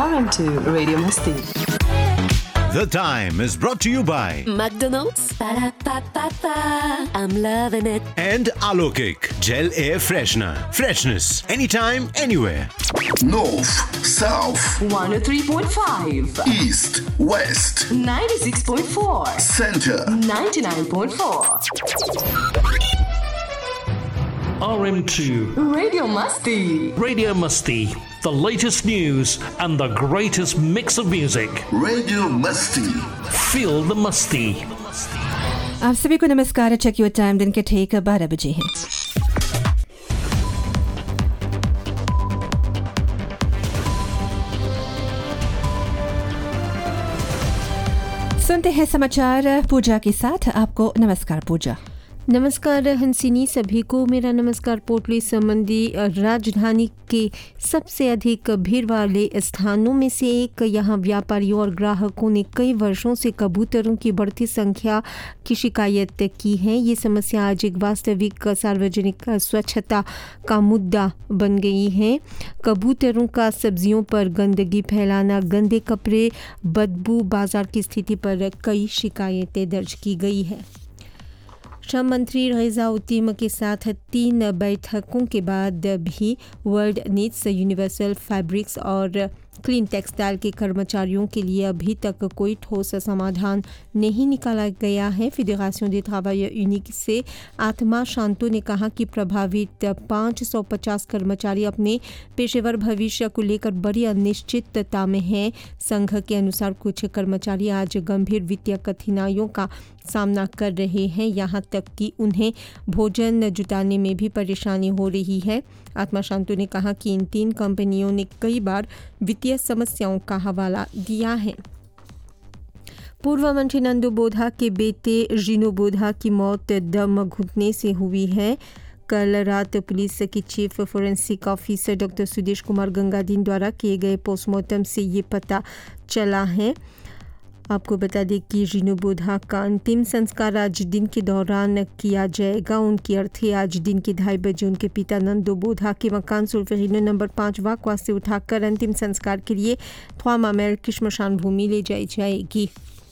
RM2 Radio Masti. The Time is brought to you by McDonald's. Ba-da-ba-ba-ba. I'm loving it. and Alokik Gel Air Freshener. Freshness anytime, anywhere. North, South, 103.5. East, West, 96.4. Center. 99.4. RM2 Radio Masti. Radio Musty, the latest news and the greatest mix of music. Radio Musty. Feel the Musty. आप सभी को नमस्कार। Check your time, दिन के ठीक 12 बजे हैं। सुनते हैं समाचार पूजा के साथ। आपको नमस्कार पूजा। नमस्कार हंसिनी, सभी को मेरा नमस्कार। पोर्टली संबंधी राजधानी के सबसे अधिक भीड़ वाले स्थानों में से एक यहाँ व्यापारियों और ग्राहकों ने कई वर्षों से कबूतरों की बढ़ती संख्या की शिकायत की है। ये समस्या आज एक वास्तविक सार्वजनिक स्वच्छता का मुद्दा बन गई है। कबूतरों का सब्जियों पर गंदगी फैलाना, गंदे कपड़े, बदबू, बाजार की स्थिति पर कई शिकायतें दर्ज की गई है। श्रम मंत्री रज़ा उद्दीन के साथ 3 बैठकों के बाद भी वर्ल्ड नीड्स यूनिवर्सल फैब्रिक्स और क्लीन टेक्सटाइल के कर्मचारियों के लिए अभी तक कोई ठोस समाधान नहीं निकाला गया है। फेडरेशन des travailleurs uniques से आत्मा शांतो ने कहा कि प्रभावित 550 कर्मचारी अपने पेशेवर भविष्य को लेकर बड़ी अनिश्चितता में हैं। संघ के अनुसार कुछ कर्मचारी आज गंभीर वित्तीय कठिनाइयों का सामना कर रहे हैं, यहाँ तक कि उन्हें भोजन जुटाने में भी परेशानी हो रही है। आत्मा शांतो ने कहा कि इन 3 कंपनियों ने कई बार वित्तीय समस्याओं का हवाला दिया है। पूर्व मंत्री नंदू बोधा के बेटे जीनो बोधा की मौत दम घुटने से हुई है। कल रात पुलिस के chief forensic officer doctor Sudesh Kumar Gangadin द्वारा किए गए पोस्टमार्टम से ये पता चला है। आपको बता दें कि जीनो बोधा का अंतिम संस्कार आज दिन के दौरान किया जाएगा। उनकी अर्थी आज दिन के 2:30 बजे उनके पिता नंदो बोधा के मकान सुल्फेरिनो नंबर 5 वाकवा से उठाकर अंतिम संस्कार के लिए थ्वामामेल की श्मशान भूमि ले जाई जाएगी।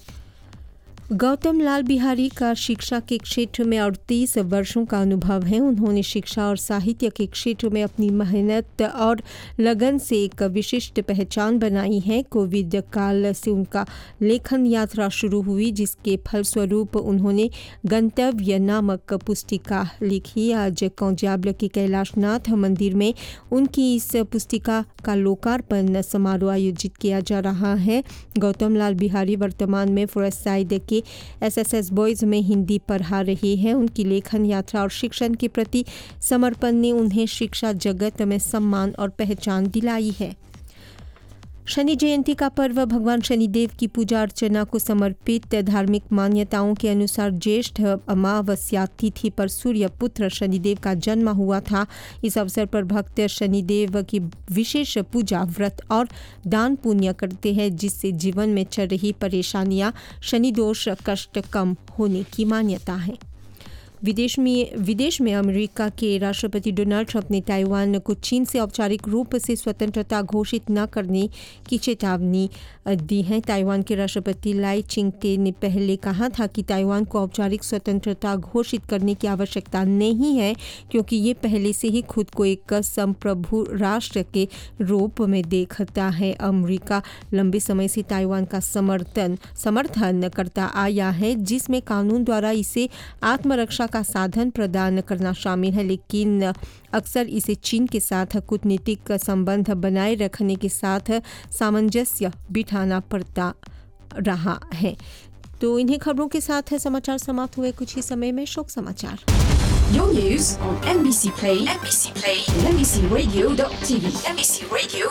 गौतम लाल बिहारी का शिक्षा के क्षेत्र में 38 वर्षों का अनुभव है। उन्होंने शिक्षा और साहित्य के क्षेत्र में अपनी मेहनत और लगन से एक विशिष्ट पहचान बनाई है। कोविड काल से उनका लेखन यात्रा शुरू हुई, जिसके फलस्वरूप उन्होंने गंतव्य नामक पुस्तिका लिखी। आज कौंजाब्ल के कैलाशनाथ मंदिर में उनकी इस पुस्तिका का लोकार्पण समारोह आयोजित किया जा रहा है। गौतम लाल बिहारी वर्तमान में फॉरेस्ट साइड के SSS बॉयज में हिंदी पढ़ा रहे हैं। उनकी लेखन यात्रा और शिक्षण के प्रति समर्पण ने उन्हें शिक्षा जगत में सम्मान और पहचान दिलाई है। शनि जयंती का पर्व भगवान शनिदेव की पूजा अर्चना को समर्पित। धार्मिक मान्यताओं के अनुसार ज्येष्ठ अमावस्या तिथि पर सूर्य पुत्र शनिदेव का जन्म हुआ था। इस अवसर पर भक्त शनिदेव की विशेष पूजा, व्रत और दान पुण्य करते हैं, जिससे जीवन में चल रही परेशानियां, शनि दोष, कष्ट कम होने की मान्यता है। विदेश में अमेरिका के राष्ट्रपति डोनाल्ड ट्रंप ने ताइवान को चीन से औपचारिक रूप से स्वतंत्रता घोषित न करने की चेतावनी दी है। ताइवान के राष्ट्रपति लाई चिंगते ने पहले कहा था कि ताइवान को औपचारिक स्वतंत्रता घोषित करने की आवश्यकता नहीं है, क्योंकि ये पहले से ही खुद को एक संप्रभु राष्ट्र के रूप में देखता है। अमेरिका लंबे समय से ताइवान का समर्थन करता आया है, जिसमें कानून द्वारा इसे आत्मरक्षा का साधन प्रदान करना शामिल है, लेकिन अक्सर इसे चीन के साथ कूटनीतिक संबंध बनाए रखने के साथ सामंजस्य बिठाना पड़ता रहा है। तो इन्हीं खबरों के साथ समाचार समाप्त हुए। कुछ ही समय में शोक समाचार। Your news on NBC Play, NBC Play, and NBCRadio.tv, NBC Radio.